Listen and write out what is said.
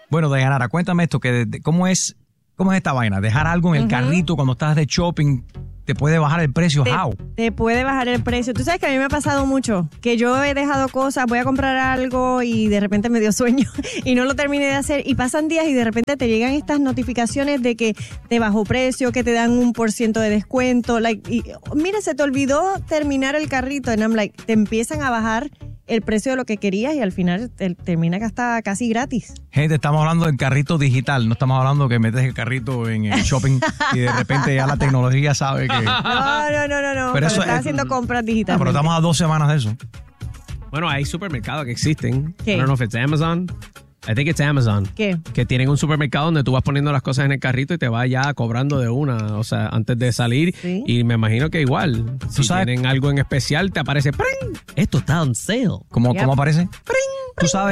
Bueno, Dayanara, cuéntame esto, ¿cómo es esta vaina? Dejar algo en el carrito cuando estás de shopping, ¿te puede bajar el precio? Te puede bajar el precio. Tú sabes que a mí me ha pasado mucho, que yo he dejado cosas, voy a comprar algo y de repente me dio sueño y no lo terminé de hacer y pasan días y de repente te llegan estas notificaciones de que te bajó precio, que te dan 1% de descuento. Mira, se te olvidó terminar el carrito and I'm like, te empiezan a bajar el precio de lo que querías y al final termina que está casi gratis. Gente, estamos hablando del carrito digital, no estamos hablando que metes el carrito en el shopping y de repente ya la tecnología sabe que... No. Pero estás haciendo compras digitales. Pero estamos a 2 semanas de eso. Bueno, hay supermercados que existen. ¿Qué? I don't know if it's Amazon. I think it's Amazon. ¿Qué? Que tienen un supermercado donde tú vas poniendo las cosas en el carrito y te va ya cobrando de una, o sea, antes de salir. ¿Sí? Y me imagino que igual, si tienen algo en especial, te aparece ¡pring! Esto está on sale. ¿Cómo aparece? ¡Pring! Tú sabes